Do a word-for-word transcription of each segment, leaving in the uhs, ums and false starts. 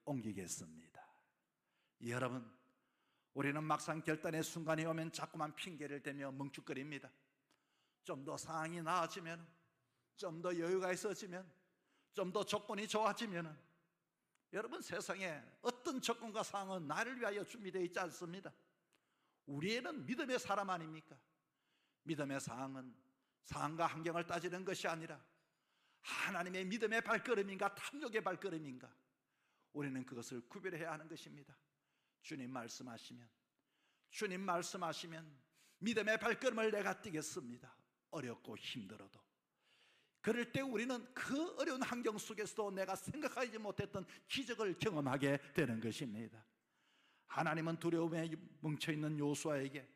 옮기겠습니다. 여러분, 우리는 막상 결단의 순간이 오면 자꾸만 핑계를 대며 뭉축거립니다. 좀 더 상황이 나아지면, 좀 더 여유가 있어지면, 좀 더 조건이 좋아지면, 여러분, 세상에 어떤 조건과 상황은 나를 위하여 준비되어 있지 않습니다. 우리에는 믿음의 사람 아닙니까? 믿음의 상황은 상황과 환경을 따지는 것이 아니라 하나님의 믿음의 발걸음인가 탐욕의 발걸음인가, 우리는 그것을 구별해야 하는 것입니다. 주님 말씀하시면, 주님 말씀하시면 믿음의 발걸음을 내가 뛰겠습니다. 어렵고 힘들어도. 그럴 때 우리는 그 어려운 환경 속에서도 내가 생각하지 못했던 기적을 경험하게 되는 것입니다. 하나님은 두려움에 뭉쳐있는 요수아에게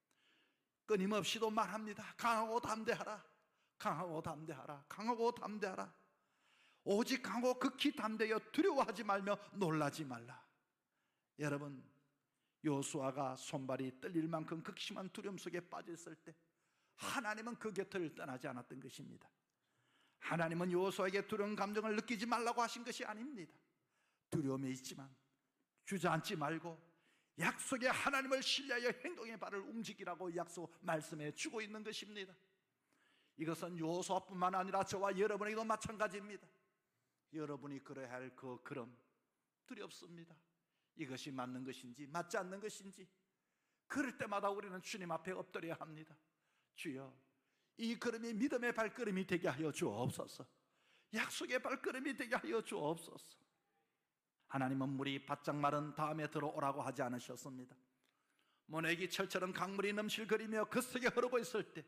끊임없이도 말합니다. 강하고 담대하라, 강하고 담대하라, 강하고 담대하라. 오직 강하고 극히 담대하여 두려워하지 말며 놀라지 말라. 여러분, 요수아가 손발이 떨릴 만큼 극심한 두려움 속에 빠졌을 때 하나님은 그 곁을 떠나지 않았던 것입니다. 하나님은 요수아에게 두려운 감정을 느끼지 말라고 하신 것이 아닙니다. 두려움이 있지만 주저앉지 말고 약속의 하나님을 신뢰하여 행동의 발을 움직이라고 약속 말씀해 주고 있는 것입니다. 이것은 요수아뿐만 아니라 저와 여러분에게도 마찬가지입니다. 여러분이 걸어야 할 그 걸음 두렵습니다. 이것이 맞는 것인지 맞지 않는 것인지, 그럴 때마다 우리는 주님 앞에 엎드려야 합니다. 주여, 이 걸음이 믿음의 발걸음이 되게 하여 주옵소서. 약속의 발걸음이 되게 하여 주옵소서. 하나님은 물이 바짝 마른 다음에 들어오라고 하지 않으셨습니다. 모내기 철처럼 강물이 넘실거리며 그 속에 흐르고 있을 때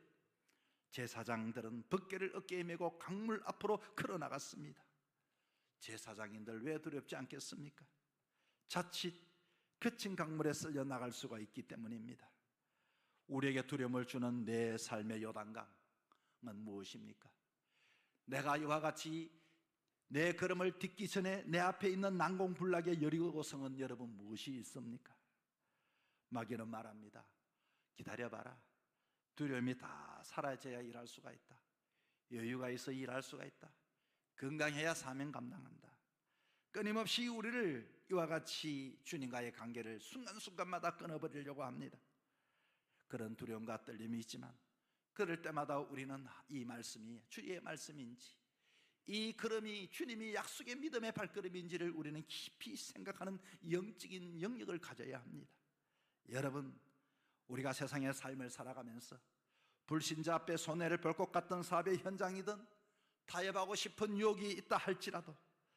제사장들은 덮개를 어깨에 메고 강물 앞으로 걸어나갔습니다. 제사장인들 왜 두렵지 않겠습니까? 자칫 거친 강물에 쓸려 나갈 수가 있기 때문입니다. 우리에게 두려움을 주는 내 삶의 요단강은 무엇입니까? 내가 이와 같이 내 걸음을 딛기 전에 내 앞에 있는 난공불락의 여리고성은 여러분 무엇이 있습니까? 마귀는 말합니다. 기다려봐라. 두려움이 다 사라져야 일할 수가 있다. 여유가 있어 일할 수가 있다. 건강해야 사명 감당한다. 끊임없이 우리를 이와 같이 주님과의 관계를 순간순간마다 끊어버리려고 합니다. 그런 두려움과 떨림이 있지만 그럴 때마다 우리는 이 말씀이 주의 말씀인지, 이 걸음이 주님이 약속의 믿음의 발걸음인지를 우리는 깊이 생각하는 영적인 영역을 가져야 합니다. 여러분, 우리가 세상의 삶을 살아가면서 불신자 앞에 손해를 볼 것 같던 사업의 현장이든 타협하고 싶은 유혹이 있다 할지라도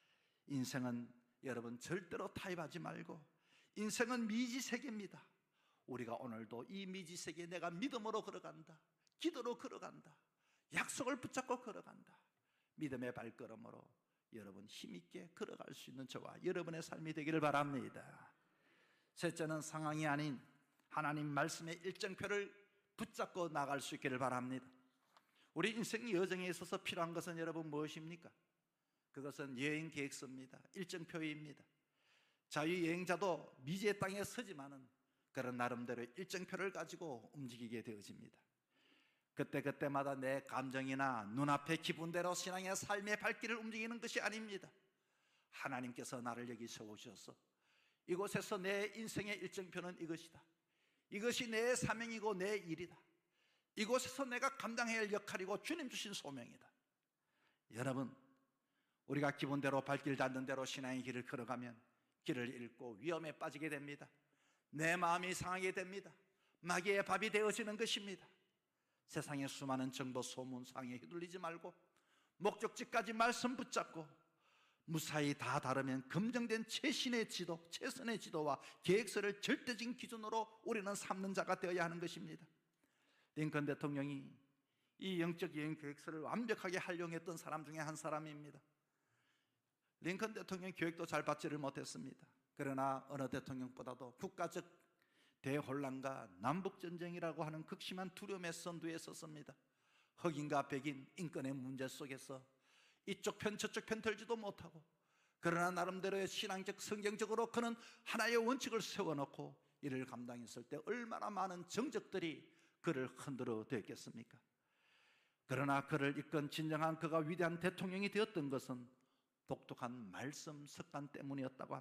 인생은 여러분 절대로 타협하지 말고, 인생은 미지세계입니다. 우리가 오늘도 이 미지세계에 내가 믿음으로 걸어간다, 기도로 걸어간다, 약속을 붙잡고 걸어간다, 믿음의 발걸음으로 여러분 힘있게 걸어갈 수 있는 저와 여러분의 삶이 되기를 바랍니다. 셋째는 상황이 아닌 하나님 말씀의 일정표를 붙잡고 나갈 수 있기를 바랍니다. 우리 인생 여정에 있어서 필요한 것은 여러분 무엇입니까? 그것은 여행 계획서입니다. 일정표입니다. 자유여행자도 미지의 땅에 서지만은 그런 나름대로 일정표를 가지고 움직이게 되어집니다. 그때그때마다 내 감정이나 눈앞의 기분대로 신앙의 삶의 발길을 움직이는 것이 아닙니다. 하나님께서 나를 여기 세우셔서 이곳에서 내 인생의 일정표는 이것이다, 이것이 내 사명이고 내 일이다, 이곳에서 내가 감당해야 할 역할이고 주님 주신 소명이다. 여러분, 우리가 기본대로 발길 닿는 대로 신앙의 길을 걸어가면 길을 잃고 위험에 빠지게 됩니다. 내 마음이 상하게 됩니다. 마귀의 밥이 되어지는 것입니다. 세상의 수많은 정보 소문상에 휘둘리지 말고 목적지까지 말씀 붙잡고 무사히 다 다르면 검증된 최신의 지도, 최선의 지도와 계획서를 절대적인 기준으로 우리는 삼는 자가 되어야 하는 것입니다. 링컨 대통령이 이 영적 여행 계획서를 완벽하게 활용했던 사람 중에 한 사람입니다. 링컨 대통령 교육도 잘 받지를 못했습니다. 그러나 어느 대통령보다도 국가적 대혼란과 남북전쟁이라고 하는 극심한 두려움의 선두에 섰습니다. 흑인과 백인 인권의 문제 속에서 이쪽 편 저쪽 편 들지도 못하고, 그러나 나름대로의 신앙적 성경적으로 그는 하나의 원칙을 세워놓고 이를 감당했을 때 얼마나 많은 정적들이 그를 흔들어 대겠습니까? 그러나 그를 이끈 진정한 그가 위대한 대통령이 되었던 것은 독특한 말씀 습관 때문이었다고 합니다.